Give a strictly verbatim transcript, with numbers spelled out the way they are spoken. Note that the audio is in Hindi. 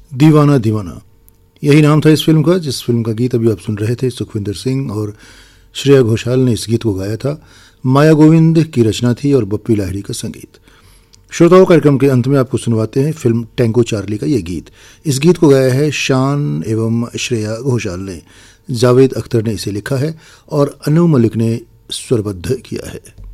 दीवाना दीवाना, यही नाम था इस फिल्म का, जिस फिल्म का गीत अभी आप सुन रहे थे। सुखविंदर सिंह और श्रेया घोषाल ने इस गीत को गाया था। माया गोविंद की रचना थी और बप्पी लाहिड़ी का संगीत। श्रोताओं, कार्यक्रम के अंत में आपको सुनवाते हैं फिल्म टैंगो चार्ली का ये गीत। इस गीत को गाया है शान एवं श्रेया घोषाल ने। जावेद अख्तर ने इसे लिखा है और अनु मलिक ने स्वरबद्ध किया है।